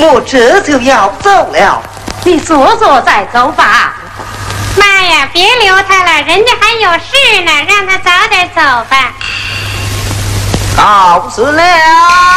我这就要走了。 你坐坐再走吧。 妈呀，别留他了，人家还有事呢，让他早点走吧。 告辞了。